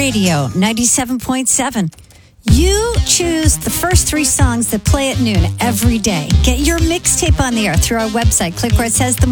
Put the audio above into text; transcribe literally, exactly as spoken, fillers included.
Radio, ninety-seven point seven. You choose the first three songs that play at noon every day. Get your mixtape on the air through our website. Click where it says the